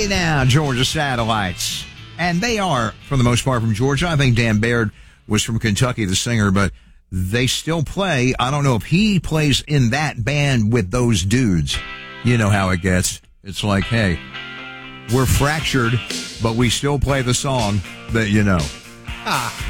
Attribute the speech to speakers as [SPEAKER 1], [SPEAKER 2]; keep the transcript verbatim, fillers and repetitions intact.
[SPEAKER 1] Hey now, Georgia Satellites. And they are, for the most part, from Georgia. I think Dan Baird was from Kentucky, the singer, but they still play. I don't know if he plays in that band with those dudes. You know how it gets. It's like, hey, we're fractured, but we still play the song that you know.
[SPEAKER 2] Ah.